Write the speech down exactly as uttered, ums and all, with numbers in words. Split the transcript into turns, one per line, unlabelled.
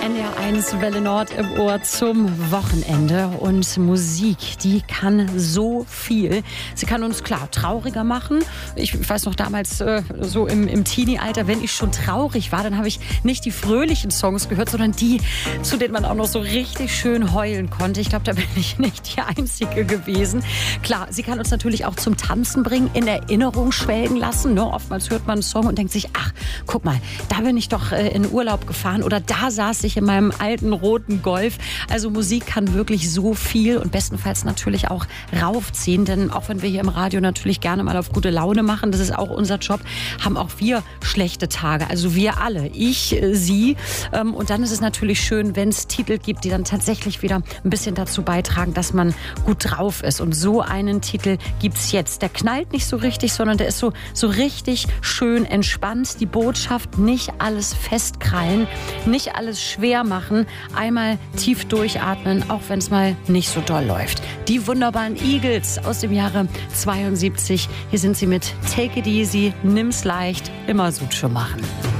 N D R eins Welle Nord im Ohr zum Wochenende. Und Musik, die kann so viel. Sie kann uns, klar, trauriger machen. Ich weiß noch damals, äh, so im, im Teenie-Alter, wenn ich schon traurig war, dann habe ich nicht die fröhlichen Songs gehört, sondern die, zu denen man auch noch so richtig schön heulen konnte. Ich glaube, da bin ich nicht die Einzige gewesen. Klar, sie kann uns natürlich auch zum Tanzen bringen, in Erinnerung schwelgen lassen. Ne? Oftmals hört man einen Song und denkt sich, ach, guck mal, da bin ich doch äh, in Urlaub gefahren oder da saß ich in meinem alten roten Golf. Also Musik kann wirklich so viel und bestenfalls natürlich auch raufziehen, denn auch wenn wir hier im Radio natürlich gerne mal auf gute Laune machen, das ist auch unser Job, haben auch wir schlechte Tage, also wir alle, ich, Sie, und dann ist es natürlich schön, wenn es Titel gibt, die dann tatsächlich wieder ein bisschen dazu beitragen, dass man gut drauf ist, und so einen Titel gibt's jetzt. Der knallt nicht so richtig, sondern der ist so, so richtig schön entspannt, die Botschaft: nicht alles festkrallen, nicht alles schwer machen, einmal tief durchatmen, auch wenn es mal nicht so doll läuft. Die wunderbaren Eagles aus dem Jahre zweiundsiebzig. Hier sind sie mit Take It Easy, nimm's leicht, immer Suche machen.